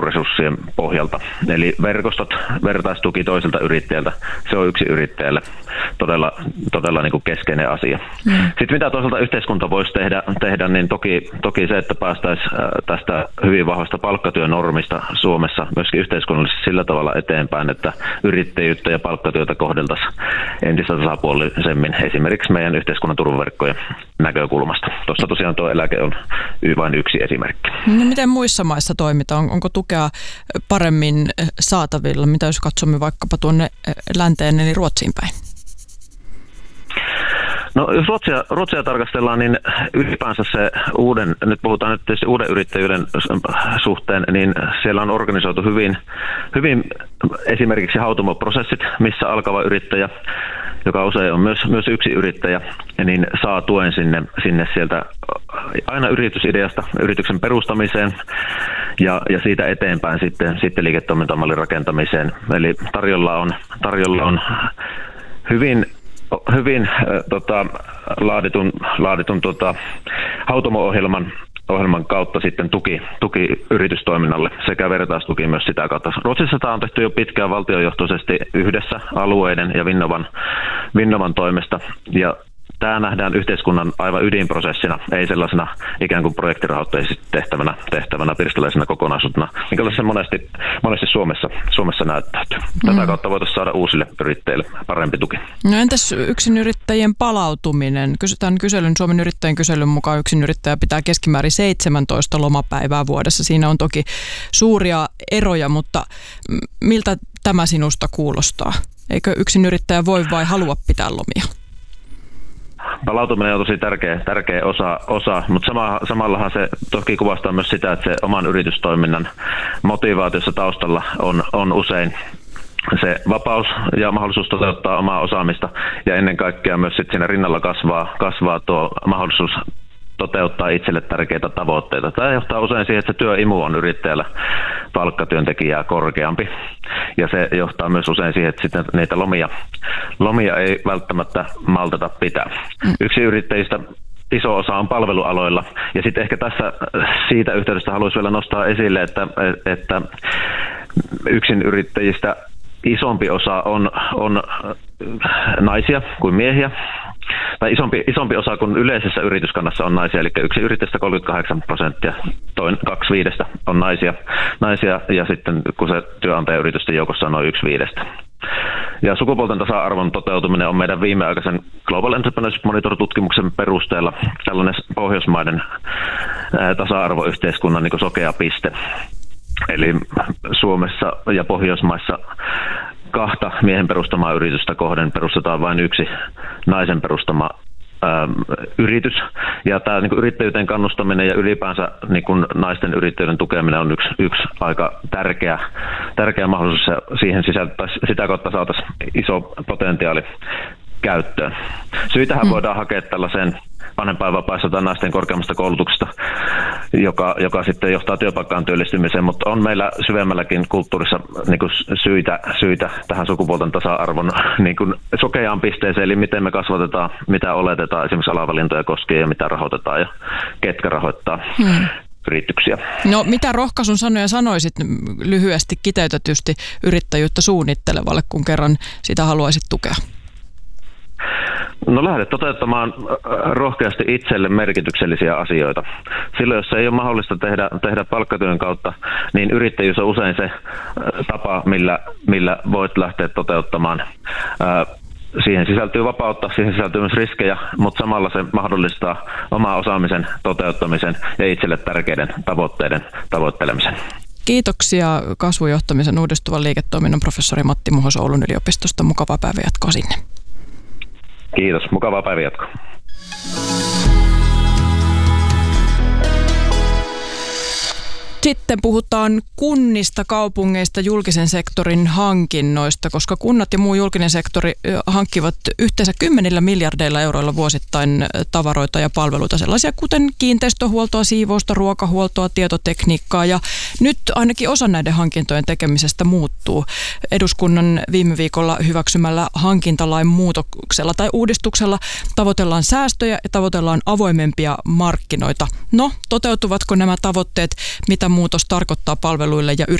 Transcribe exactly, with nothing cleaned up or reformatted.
resurssien pohjalta. Eli verkostot, vertaistuki toiselta yrittäjältä, se on yksi yrittäjälle todella, todella niin kuin keskeinen asia. Mm. Sitten mitä toisaalta yhteiskunta voisi tehdä, tehdä niin toki, toki se, että päästäisiin tästä hyvin vahvasta palkkatyönormista Suomessa myöskin yhteiskunnallisesti sillä tavalla eteenpäin, että yrittäjyyttä ja palkkatyötä kohdeltaisiin entistä tasapuolisemmin esimerkiksi meidän yhteiskunnan turvaverkkojen näkökulmasta. Tuossa tosiaan tuo eläke on vain yksi esimerkki. No miten muissa maissa toimitaan? Onko tukea paremmin saatavilla? Mitä jos katsomme vaikkapa tuonne länteen eli Ruotsiin päin? No jos Ruotsia, Ruotsia tarkastellaan, niin ylipäänsä se uuden, nyt puhutaan nyt tietysti uuden yrittäjyyden suhteen, niin siellä on organisoitu hyvin, hyvin esimerkiksi hautomoprosessit, missä alkava yrittäjä, joka usein on myös, myös yksi yrittäjä, niin saa tuen sinne, sinne sieltä aina yritysideasta yrityksen perustamiseen ja, ja siitä eteenpäin sitten, sitten liiketoimintamallin rakentamiseen. Eli tarjolla on, tarjolla on hyvin hyvin äh, tota, laaditun, laaditun tota, hautomo-ohjelman ohjelman kautta sitten tuki, tuki yritystoiminnalle sekä vertaistuki myös sitä kautta. Ruotsissa tämä on tehty jo pitkään valtiojohtoisesti yhdessä alueiden ja Vinnovan, Vinnovan toimesta ja tämä nähdään yhteiskunnan aivan ydinprosessina, ei sellaisena ikään kuin projektirahoitteisesti tehtävänä, tehtävänä pirstaleisena kokonaisuutena, mikä se monesti, monesti Suomessa, Suomessa näyttäytyy. Tätä kautta voitaisiin saada uusille yrittäjille parempi tuki. No entäs yksinyrittäjien palautuminen? Kysytään kyselyn, Suomen yrittäjien kyselyn mukaan yksinyrittäjä pitää keskimäärin seitsemäntoista lomapäivää vuodessa. Siinä on toki suuria eroja, mutta miltä tämä sinusta kuulostaa? Eikö yksinyrittäjä voi vai halua pitää lomia? Palautuminen on tosi tärkeä, tärkeä osa, osa mutta sama, samallahan se toki kuvastaa myös sitä, että se oman yritystoiminnan motivaatiossa taustalla on, on usein se vapaus ja mahdollisuus toteuttaa omaa osaamista ja ennen kaikkea myös sitten siinä rinnalla kasvaa, kasvaa tuo mahdollisuus toteuttaa itselle tärkeitä tavoitteita. Tämä johtaa usein siihen, että se työimu on yrittäjällä palkkatyöntekijää korkeampi. Ja se johtaa myös usein siihen, että sitten niitä lomia, lomia ei välttämättä malteta pitää. Yksi yrittäjistä iso osa on palvelualoilla. Ja sitten ehkä tässä siitä yhteydestä haluaisin vielä nostaa esille, että, että yksin yrittäjistä isompi osa on, on naisia kuin miehiä. Tai isompi, isompi osa kuin yleisessä yrityskannassa on naisia, eli yksi yrittäjistä kolmekymmentäkahdeksan prosenttia, toinen kaksi viidestä on naisia, naisia ja sitten kun se työnantajayritysten joukossa on noin yksi viidestä. Ja sukupuolten tasa-arvon toteutuminen on meidän viimeaikaisen Global Entrepreneurship Monitor-tutkimuksen perusteella tällainen Pohjoismaiden tasa-arvoyhteiskunnan niin kuin sokea piste. Eli Suomessa ja Pohjoismaissa kahta miehen perustamaa yritystä kohden perustetaan vain yksi naisen perustama äm, yritys. Ja tämä niin kuin yrittäjyyteen kannustaminen ja ylipäänsä niin kuin naisten yrittäjyyden tukeminen on yksi, yksi aika tärkeä, tärkeä mahdollisuus. Ja siihen sitä kautta saataisiin iso potentiaali käyttöön. Syitähän mm. voidaan hakea tällaiseen vanhempainvapaissa tai naisten korkeammasta koulutuksesta, joka, joka sitten johtaa työpaikkaan työllistymiseen, mutta on meillä syvemmälläkin kulttuurissa niin kuin syitä, syitä tähän sukupuolten tasa-arvon niin kuin sokeaan pisteeseen, eli miten me kasvatetaan, mitä oletetaan esimerkiksi alavalintoja koskien ja mitä rahoitetaan ja ketkä rahoittaa hmm. yrityksiä. No mitä rohkaisun sanoja sanoisit lyhyesti kiteytetysti yrittäjyyttä suunnittelevalle, kun kerran sitä haluaisit tukea? No lähde toteuttamaan rohkeasti itselle merkityksellisiä asioita. Silloin, jos se ei ole mahdollista tehdä, tehdä palkkatyön kautta, niin yrittäjyys on usein se tapa, millä, millä voit lähteä toteuttamaan. Siihen sisältyy vapautta, siihen sisältyy myös riskejä, mutta samalla se mahdollistaa omaa osaamisen toteuttamisen ja itselle tärkeiden tavoitteiden tavoittelemisen. Kiitoksia kasvujohtamisen uudistuvan liiketoiminnan professori Matti Muhos Oulun yliopistosta. Mukavaa päivänjatkoa sinne. Kiitos. Mukavaa päivänjatkoa. Sitten puhutaan kunnista, kaupungeista, julkisen sektorin hankinnoista, koska kunnat ja muu julkinen sektori hankkivat yhteensä kymmenillä miljardeilla euroilla vuosittain tavaroita ja palveluita, sellaisia kuten kiinteistöhuoltoa, siivousta, ruokahuoltoa, tietotekniikkaa, ja nyt ainakin osa näiden hankintojen tekemisestä muuttuu. Eduskunnan viime viikolla hyväksymällä hankintalain muutoksella tai uudistuksella tavoitellaan säästöjä ja tavoitellaan avoimempia markkinoita. No, toteutuvatko nämä tavoitteet? Mitä muutos tarkoittaa palveluille ja